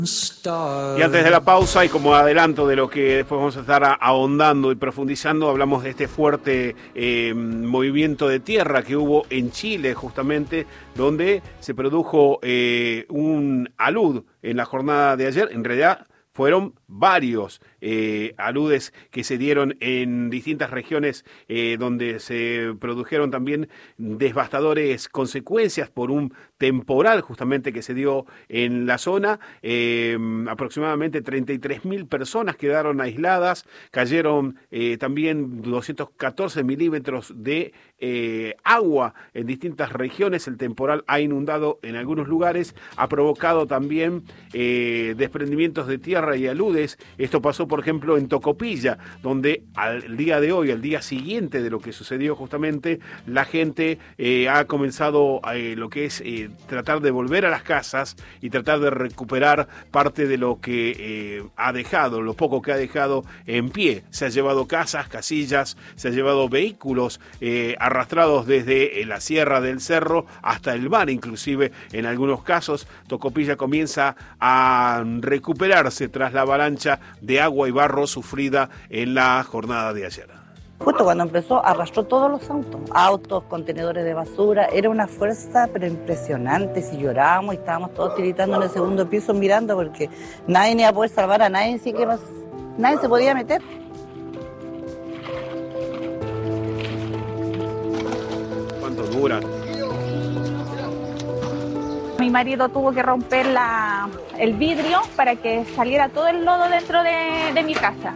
Y antes de la pausa, y como adelanto de lo que después vamos a estar ahondando y profundizando, hablamos de este fuerte movimiento de tierra que hubo en Chile, justamente, donde se produjo un alud en la jornada de ayer. En realidad fueron varios aludes que se dieron en distintas regiones donde se produjeron también devastadores consecuencias por un temporal justamente que se dio en la zona. Aproximadamente 33.000 personas quedaron aisladas, cayeron también 214 milímetros de agua en distintas regiones. El temporal ha inundado en algunos lugares, ha provocado también desprendimientos de tierra y aludes. Esto pasó, por ejemplo, en Tocopilla, donde al día de hoy, al día siguiente de lo que sucedió justamente, la gente ha comenzado lo que es tratar de volver a las casas y tratar de recuperar parte de lo que ha dejado, lo poco que ha dejado en pie. Se ha llevado casas, casillas, se ha llevado vehículos arrastrados desde la Sierra del Cerro hasta el mar, inclusive en algunos casos. Tocopilla comienza a recuperarse tras la avalancha de agua y barro sufrida en la jornada de ayer. Justo cuando empezó, arrastró todos los autos, contenedores de basura. Era una fuerza pero impresionante. Si llorábamos y estábamos todos tiritando en el segundo piso mirando, porque nadie iba a poder salvar a nadie, sí que nadie se podía meter. ¿Cuánto duran? Mi marido tuvo que romper el vidrio para que saliera todo el lodo dentro de mi casa.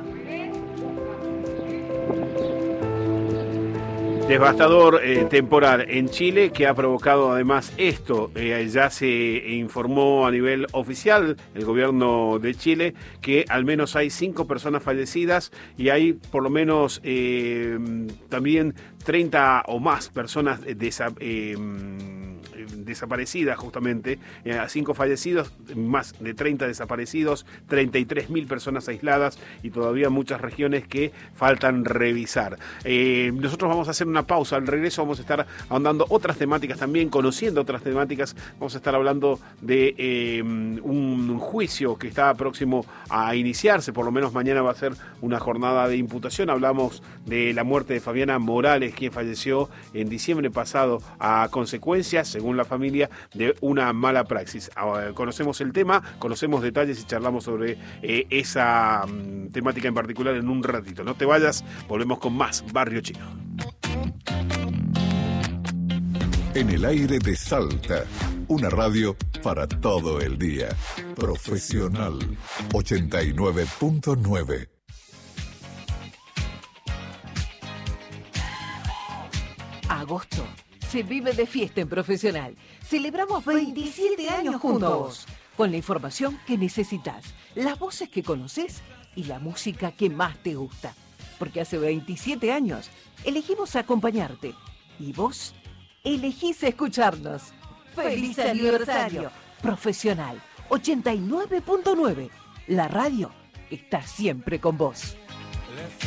Devastador temporal en Chile que ha provocado además esto. Ya se informó a nivel oficial, el gobierno de Chile, que al menos hay 5 personas fallecidas y hay por lo menos también 30 o más personas desaparecidas, justamente, 5 fallecidos, más de 30 desaparecidos, 33.000 personas aisladas y todavía muchas regiones que faltan revisar. Nosotros vamos a hacer una pausa, al regreso vamos a estar ahondando otras temáticas también, conociendo otras temáticas. Vamos a estar hablando de un juicio que está próximo a iniciarse, por lo menos mañana va a ser una jornada de imputación. Hablamos de la muerte de Fabiana Morales, quien falleció en diciembre pasado a consecuencias, según la familia, de una mala praxis. Conocemos el tema, conocemos detalles y charlamos sobre esa temática en particular en un ratito. No te vayas, volvemos con más Barrio Chino. En el aire de Salta, una radio para todo el día. Profesional 89.9. Agosto se vive de fiesta en Profesional. Celebramos 27 años juntos. Con la información que necesitas, las voces que conoces y la música que más te gusta. Porque hace 27 años elegimos acompañarte. Y vos elegís escucharnos. ¡Feliz aniversario! Profesional 89.9. La radio está siempre con vos.